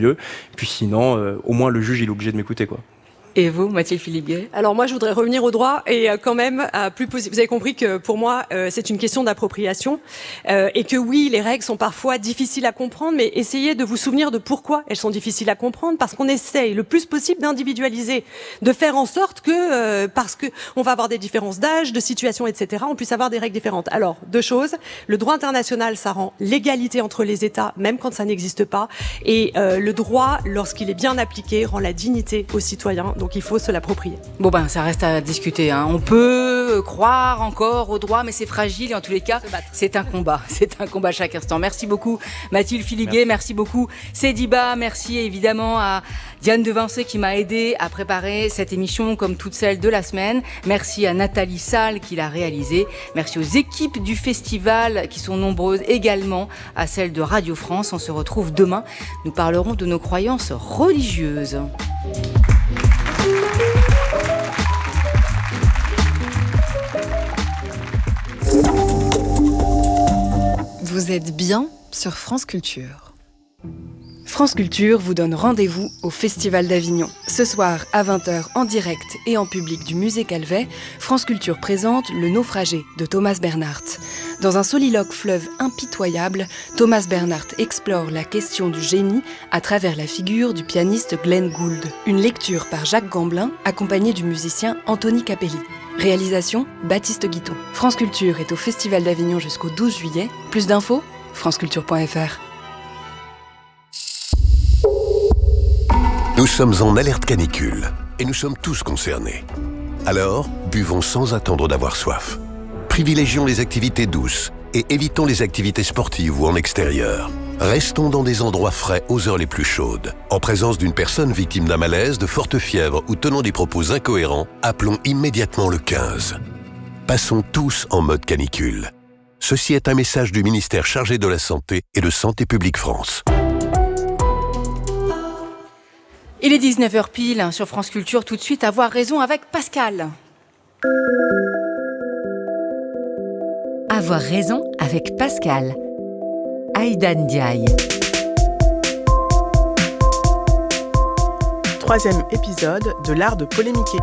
mieux. Puis sinon, au moins le juge il est obligé de m'écouter, quoi. Et vous, Mathilde Philippe-Gay? Alors moi, je voudrais revenir au droit et quand même vous avez compris que pour moi, c'est une question d'appropriation et que oui, les règles sont parfois difficiles à comprendre, mais essayez de vous souvenir de pourquoi elles sont difficiles à comprendre, parce qu'on essaye le plus possible d'individualiser, de faire en sorte que parce que on va avoir des différences d'âge, de situation, etc., on puisse avoir des règles différentes. Alors, deux choses. Le droit international, ça rend l'égalité entre les États, même quand ça n'existe pas, et le droit, lorsqu'il est bien appliqué, rend la dignité aux citoyens. Donc il faut se l'approprier. Bon ça reste à discuter, hein. On peut croire encore au droit, mais c'est fragile et en tous les cas, c'est un combat. C'est un combat chaque instant. Merci beaucoup Mathilde Philippe-Gay, merci beaucoup Cédiba, merci évidemment à Diane Devancé qui m'a aidé à préparer cette émission comme toutes celles de la semaine. Merci à Nathalie Salle qui l'a réalisée. Merci aux équipes du festival qui sont nombreuses également, à celles de Radio France. On se retrouve demain. Nous parlerons de nos croyances religieuses. Vous êtes bien sur France Culture. France Culture vous donne rendez-vous au Festival d'Avignon. Ce soir, à 20h, en direct et en public du Musée Calvet, France Culture présente Le Naufragé de Thomas Bernhardt. Dans un soliloque fleuve impitoyable, Thomas Bernhardt explore la question du génie à travers la figure du pianiste Glenn Gould. Une lecture par Jacques Gamblin, accompagné du musicien Anthony Capelli. Réalisation, Baptiste Guiton. France Culture est au Festival d'Avignon jusqu'au 12 juillet. Plus d'infos, franceculture.fr. Nous sommes en alerte canicule et nous sommes tous concernés. Alors, buvons sans attendre d'avoir soif. Privilégions les activités douces et évitons les activités sportives ou en extérieur. Restons dans des endroits frais aux heures les plus chaudes. En présence d'une personne victime d'un malaise, de forte fièvre ou tenant des propos incohérents, appelons immédiatement le 15. Passons tous en mode canicule. Ceci est un message du ministère chargé de la Santé et de Santé publique France. Il est 19h pile sur France Culture. Tout de suite, avoir raison avec Pascal. Avoir raison avec Pascal. Aïda Ndiaye. 3e épisode de l'art de polémiquer.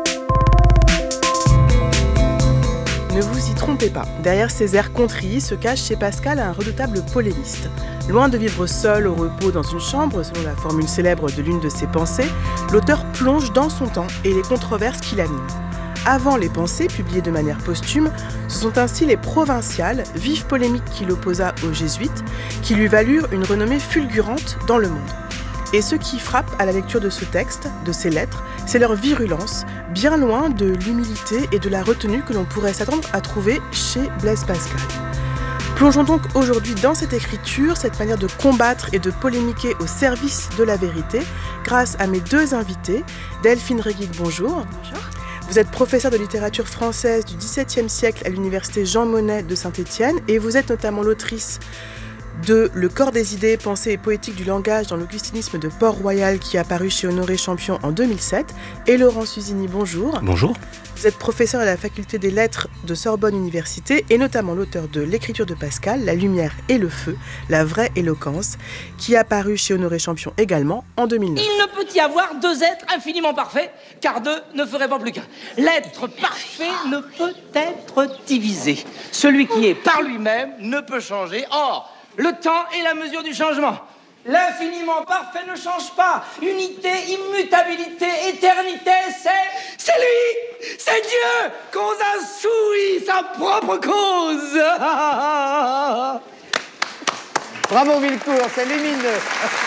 Ne vous y trompez pas, derrière ces airs contris se cache chez Pascal un redoutable polémiste. Loin de vivre seul au repos dans une chambre, selon la formule célèbre de l'une de ses pensées, l'auteur plonge dans son temps et les controverses qui l'animent. Avant les pensées, publiées de manière posthume, ce sont ainsi les provinciales, vives polémiques qu'il opposa aux jésuites, qui lui valurent une renommée fulgurante dans le monde. Et ce qui frappe à la lecture de ce texte, de ces lettres, c'est leur virulence, bien loin de l'humilité et de la retenue que l'on pourrait s'attendre à trouver chez Blaise Pascal. Plongeons donc aujourd'hui dans cette écriture, cette manière de combattre et de polémiquer au service de la vérité, grâce à mes deux invités. Delphine Réguic, bonjour. Bonjour. Vous êtes professeure de littérature française du XVIIe siècle à l'université Jean Monnet de Saint-Étienne et vous êtes notamment l'autrice de Le corps des idées, pensée et poétique du langage dans l'augustinisme de Port-Royal qui a paru chez Honoré Champion en 2007. Et Laurent Suzini, bonjour. Bonjour. Vous êtes professeur à la faculté des lettres de Sorbonne Université et notamment l'auteur de L'écriture de Pascal, La lumière et le feu, la vraie éloquence, qui a paru chez Honoré Champion également en 2009. Il ne peut y avoir deux êtres infiniment parfaits, car deux ne ferait pas plus qu'un. L'être parfait ne peut être divisé. Celui qui est par lui-même ne peut changer. Or, le temps est la mesure du changement. L'infiniment parfait ne change pas. Unité, immutabilité, éternité, c'est lui, c'est Dieu, causa sui, sa propre cause. Bravo Villecourt, c'est lumineux.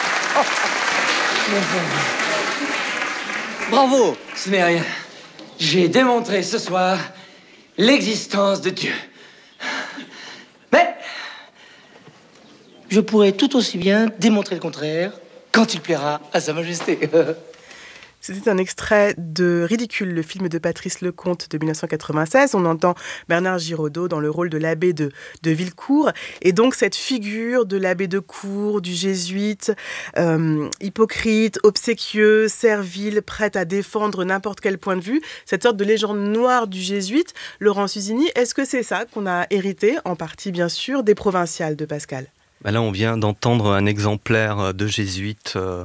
Bravo, ce n'est rien. J'ai démontré ce soir l'existence de Dieu. Mais je pourrais tout aussi bien démontrer le contraire quand il plaira à Sa Majesté. C'était un extrait de Ridicule, le film de Patrice Lecomte de 1996. On entend Bernard Giraudot dans le rôle de l'abbé de Villecourt. Et donc cette figure de l'abbé de cour, du jésuite, hypocrite, obséquieux, servile, prêt à défendre n'importe quel point de vue, cette sorte de légende noire du jésuite. Laurent Suzini, est-ce que c'est ça qu'on a hérité, en partie bien sûr, des provinciales de Pascal ? Là, on vient d'entendre un exemplaire de jésuite